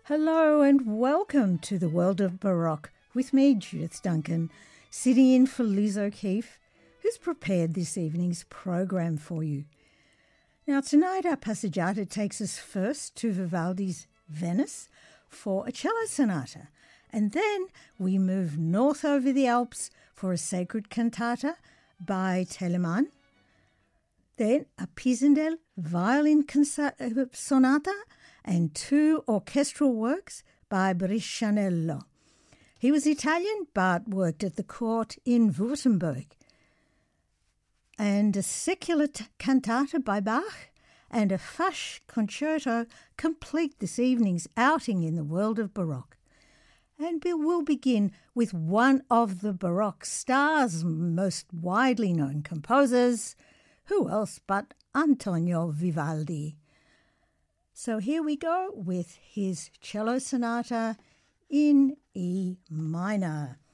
Hello and welcome to the World of Baroque with me, Judith Duncan, sitting in for Liz O'Keefe, who's prepared this evening's program for you. Now tonight our passeggiata takes us first to Vivaldi's Venice for a cello sonata, and then we move north over the Alps for a sacred cantata by Telemann, then a Pisendel violin sonata and two orchestral works by Brescianello. He was Italian but worked at the court in Württemberg. And a secular cantata by Bach and a Fasch concerto complete this evening's outing in the world of Baroque. And we'll begin with one of the Baroque stars, most widely known composers. Who else but Antonio Vivaldi? So here we go with his cello sonata in E minor.